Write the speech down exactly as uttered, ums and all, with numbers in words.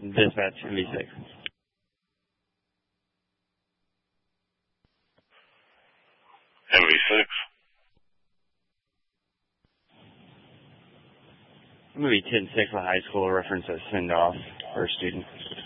Dispatch, M V six. M V six. Movie ten six, a high school reference a send-off for a student.